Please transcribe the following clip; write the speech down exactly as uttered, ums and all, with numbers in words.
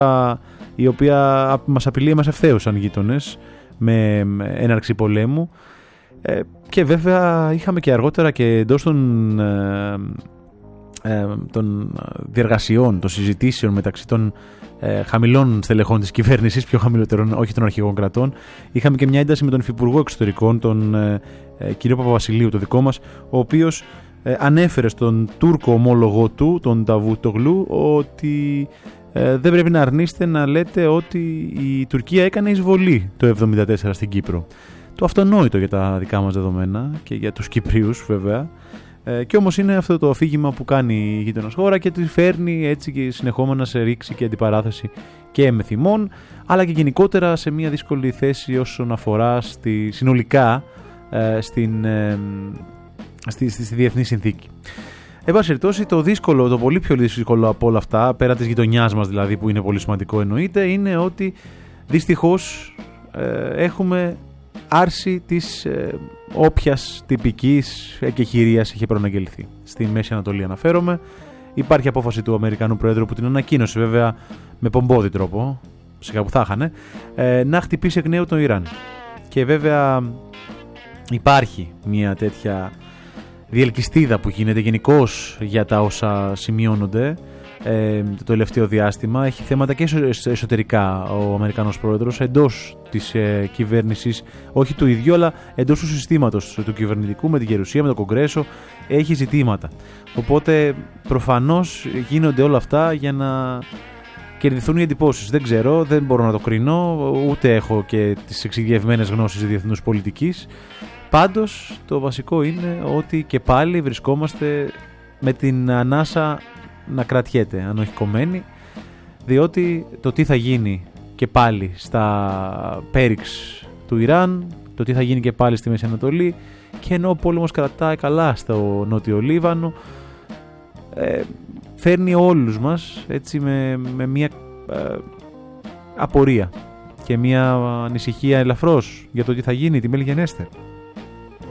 η οποία μας απειλεί εμάς ευθέως σαν γείτονες με έναρξη πολέμου. Ε, και βέβαια είχαμε και αργότερα και εντός των, ε, ε, των διεργασιών, των συζητήσεων μεταξύ των ε, χαμηλών στελεχών της κυβέρνησης, πιο χαμηλότερων, όχι των αρχηγών κρατών, είχαμε και μια ένταση με τον Υφυπουργό Εξωτερικών, τον ε, ε, κύριο Παπαβασιλείου, το δικό μας, ο οποίος ε, ανέφερε στον Τούρκο ομόλογο του, τον Νταβούτογλου, ότι ε, δεν πρέπει να αρνείστε να λέτε ότι η Τουρκία έκανε εισβολή το εβδομήντα τέσσερα στην Κύπρο. Το αυτονόητο για τα δικά μας δεδομένα και για τους Κυπρίους βέβαια, ε, και όμως είναι αυτό το αφήγημα που κάνει η γείτονας χώρα και τη φέρνει έτσι και συνεχόμενα σε ρήξη και αντιπαράθεση και με θυμών, αλλά και γενικότερα σε μια δύσκολη θέση όσον αφορά στη, συνολικά ε, στην, ε, στη, στη, στη διεθνή συνθήκη. Εν πάση περιπτώσει, το δύσκολο, το πολύ πιο δύσκολο από όλα αυτά, πέρα της γειτονιάς μας δηλαδή, που είναι πολύ σημαντικό εννοείται, είναι ότι δυστυχώς ε, έχουμε άρση της ε, όποιας τυπικής εκεχηρίας είχε προαναγγελθεί. Στη Μέση Ανατολή αναφέρομαι. Υπάρχει απόφαση του Αμερικανού Προέδρου που την ανακοίνωσε βέβαια με πομπόδι τρόπο, σιγά που θα είχανε, ε, να χτυπήσει εκ νέου τον Ιράν. Και βέβαια υπάρχει μια τέτοια διελκυστίδα που γίνεται γενικώς για τα όσα σημειώνονται ε, το τελευταίο διάστημα. Έχει θέματα και εσωτερικά ο Αμερικανός Πρόεδρος εντός της ε, κυβέρνησης, όχι του ίδιου αλλά εντός του συστήματος του κυβερνητικού, με την Γερουσία, με το Κογκρέσο, έχει ζητήματα. Οπότε προφανώς γίνονται όλα αυτά για να κερδιθούν οι εντυπώσεις. Δεν ξέρω, δεν μπορώ να το κρίνω, ούτε έχω και τις εξειδικευμένες γνώσεις διεθνούς πολιτικής. Πάντως το βασικό είναι ότι και πάλι βρισκόμαστε με την ανάσα να κρατιέται, αν όχι κομμένη, διότι το τι θα γίνει και πάλι στα πέριξ του Ιράν, το τι θα γίνει και πάλι στη Μέση Ανατολή, και ενώ ο πόλεμος κρατάει καλά στο Νότιο Λίβανο, ε, φέρνει όλους μας έτσι με, με μια ε, απορία και μια ανησυχία ελαφρώς για το τι θα γίνει, τι μέλη γενέστε.